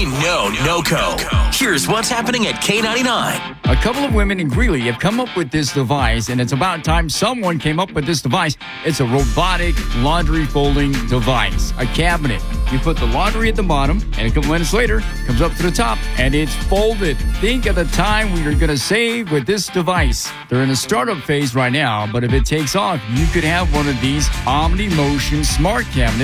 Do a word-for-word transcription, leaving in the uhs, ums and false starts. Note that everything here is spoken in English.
We know NOCO. Here's what's happening at K ninety-nine. A couple of women in Greeley have come up with this device, and it's about time someone came up with this device. It's a robotic laundry folding device, a cabinet. You put the laundry at the bottom, and a couple minutes later, it comes up to the top, and it's folded. Think of the time we are going to save with this device. They're in a startup phase right now, but if it takes off, you could have one of these OmniMotion smart cabinets